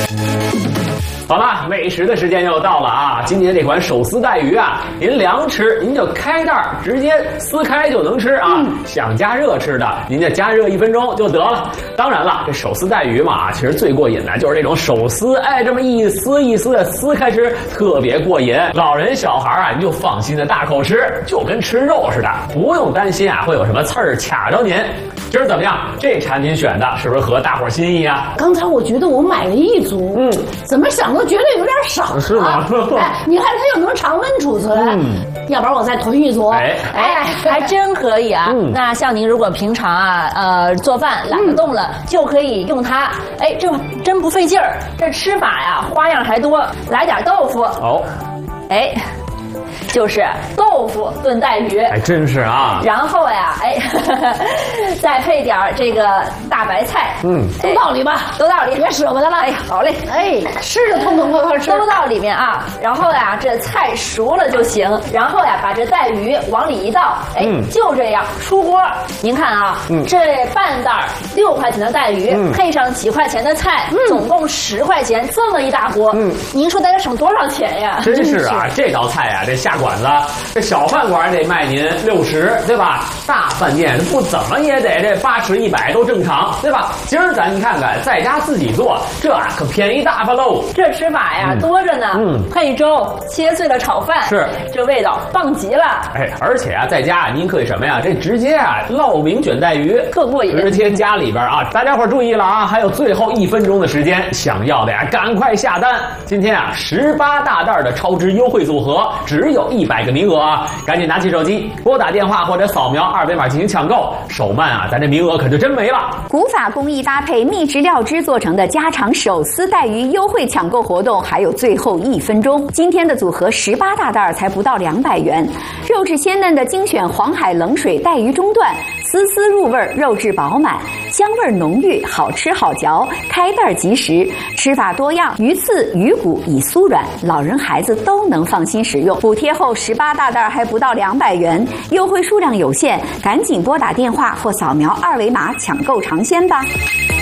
好了，美食的时间又到了啊！今年这款手撕带鱼啊，您凉吃您就开袋直接撕开就能吃啊。想加热吃的，您就加热1分钟就得了。当然了，这手撕带鱼嘛，其实最过瘾的就是这种手撕，哎，这么一丝一丝的撕开吃，特别过瘾。老人小孩啊，您就放心的大口吃，就跟吃肉似的，不用担心啊会有什么刺儿卡着您。今儿怎么样？这产品选的是不是合大伙心意啊？ 刚才我觉得我买了一组，怎么想都觉得有点少， 是吗？ 哎，你看它又能常温储存，要不然我再囤一组。 哎，还真可以啊。那像您如果平常啊，做饭懒得动了，就可以用它。哎，这真不费劲儿。这吃法呀，花样还多。来点豆腐。哦，哎。就是豆腐炖带鱼， 还真是啊。 然后呀，再配点这个大白菜， 都到里吧， 都到里， 别舍不得了。 哎，好嘞， 吃着痛痛快快吃， 都到里面啊。然后呀，这菜熟了就行。然后呀，把这带鱼往里一倒，就这样出锅。您看啊，这半袋6块钱的带鱼，配上几块钱的菜，总共10块钱，这么一大锅，您说大家省多少钱呀？ 真是啊，这道菜啊，这下馆子，这小饭馆得卖您60，对吧？大饭店不怎么也得这80、100都正常，对吧？今儿咱看看，在家自己做，这可便宜大发喽。 这吃法呀多着呢，配粥，切碎了炒饭， 是这味道棒极了。 哎，而且啊，在家您可以什么呀？这直接啊烙饼卷带鱼， 特过瘾。 直接家里边啊，大家伙注意了啊，还有最后1分钟的时间，想要的呀赶快下单。今天啊18大袋的超值优惠组合，只有100个名额啊！赶紧拿起手机拨打电话或者扫描2维码进行抢购，手慢啊，咱这名额可就真没了。 古法工艺搭配秘制料汁做成的家常手撕带鱼优惠抢购活动还有最后1分钟，今天的组合18大袋才不到200元，肉质鲜嫩的精选黄海冷水带鱼中段，丝丝入味，肉质饱满，香味浓郁，好吃好嚼，开袋即食，吃法多样，鱼刺鱼骨已酥软，老人孩子都能放心食用。补贴后18大袋还不到200元，优惠数量有限，赶紧拨打电话或扫描2维码抢购尝鲜吧。